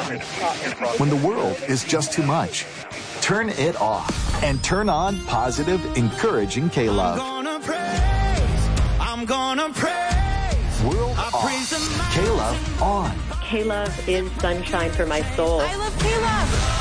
When the world is just too much, turn it off and turn on positive, encouraging K-Love. I'm gonna praise. World off. K-Love on. K-Love is sunshine for my soul. I love K-Love.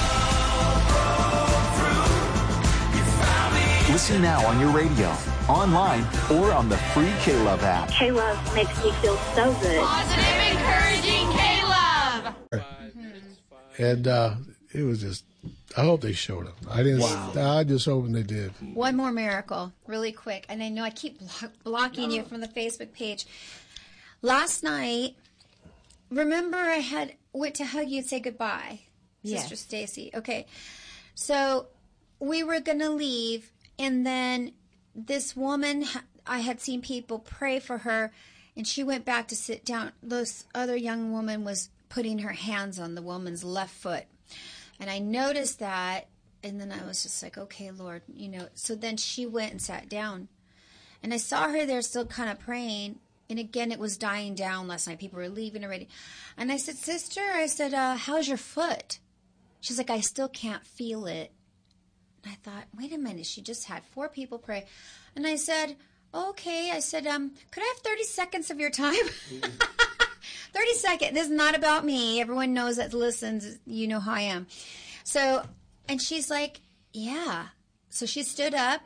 Listen now on your radio, online, or on the free K-Love app. K-Love makes me feel so good. Positive, encouraging K-Love. And it was just, I hope they showed up. I just hoping they did. One more miracle, really quick. And I know I keep blocking you from the Facebook page. Last night, remember I went to hug you and say goodbye, Sister Stacy. Okay, so we were going to leave, and then this woman, I had seen people pray for her, and she went back to sit down. This other young woman was putting her hands on the woman's left foot. And I noticed that, and then I was just like, okay, Lord, So then she went and sat down. And I saw her there still kind of praying. And again, it was dying down last night. People were leaving already. And I said, Sister, how's your foot? She's like, I still can't feel it. And I thought, wait a minute, she just had 4 people pray. And I said, okay. I said, could I have 30 seconds of your time? 30 seconds. This is not about me. Everyone knows that listens. You know how I am. So, and she's like, yeah. So she stood up.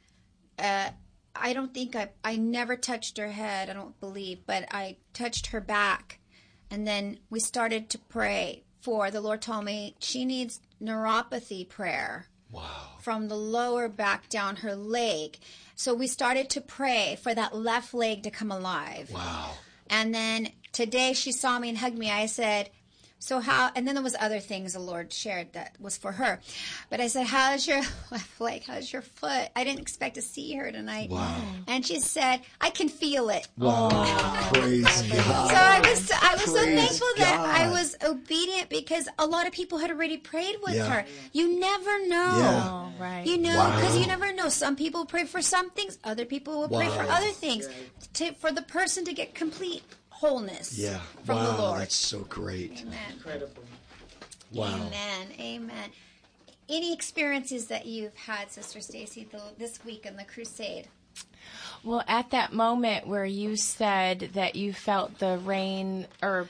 I don't think I never touched her head, I don't believe, but I touched her back. And then we started to pray the Lord told me she needs neuropathy prayer. Wow. From the lower back down her leg. So we started to pray for that left leg to come alive. Wow. And then today she saw me and hugged me. I said, so how, and then there was other things the Lord shared that was for her. But I said, how's your left leg? How's your foot? I didn't expect to see her tonight. Wow. And she said, I can feel it. Wow. Praise God. So I was so thankful that I was obedient because a lot of people had already prayed with her. You never know. Yeah. Right. Because you never know. Some people pray for some things. Other people will pray for other things. For the person to get complete wholeness from the Lord. That's so great. Amen. Incredible. Wow. Amen. Any experiences that you've had, Sister Stacy, this week in the crusade? Well, at that moment where you said that you felt the rain, there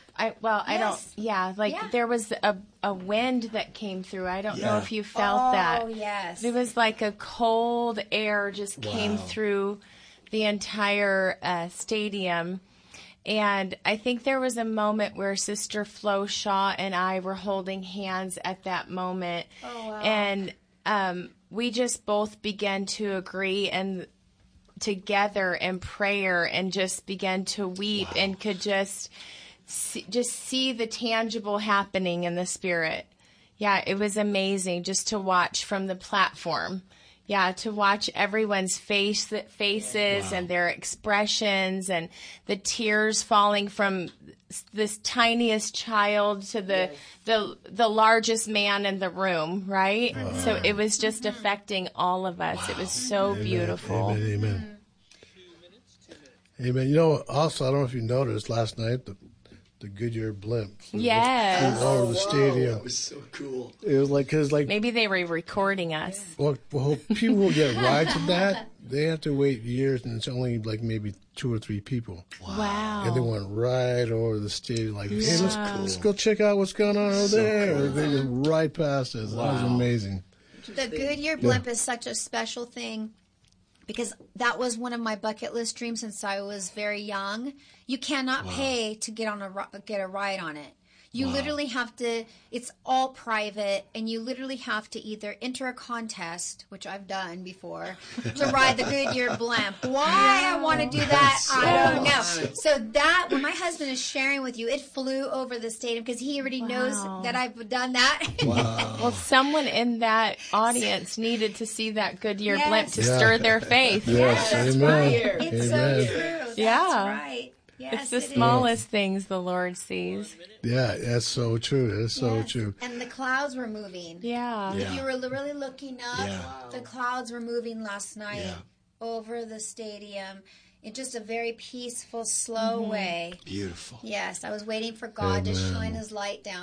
was a wind that came through. I don't know if you felt that. Oh, yes. It was like a cold air just came through the entire stadium. And I think there was a moment where Sister Flo Shaw and I were holding hands at that moment. Oh, wow. And we just both began to agree and together in prayer and just began to weep and could just see the tangible happening in the Spirit. Yeah, it was amazing just to watch from the platform. Yeah, to watch everyone's faces and their expressions and the tears falling from this tiniest child to the largest man in the room, right? So it was just affecting all of us. It was so beautiful. Amen. Amen. Also, I don't know if you noticed last night, the Goodyear blimp. Yes. All over the stadium. That was so cool. It was because maybe they were recording us. Well, people who get rides to that, they have to wait years, and it's only like maybe 2 or 3 people. Wow. And they went right over the stadium, like, hey, let's go check out what's going on over there. Cool. They just right past us. Wow. That was amazing. The Goodyear blimp is such a special thing. Because that was one of my bucket list dreams since I was very young. You cannot pay to get a ride on it. You literally have to, it's all private, and you literally have to either enter a contest, which I've done before, to ride the Goodyear blimp. Why I want to do that, I don't know. So that, when my husband is sharing with you, it flew over the stadium because he already knows that I've done that. Wow. Well, someone in that audience needed to see that Goodyear blimp to stir their faith. Yes, amen. It's so true. That's right. It's Yes, the smallest things the Lord sees. Yeah, that's so true. That's so true. And the clouds were moving. Yeah. If you were really looking up, the clouds were moving last night over the stadium in just a very peaceful, slow way. Beautiful. Yes, I was waiting for God to shine His light down.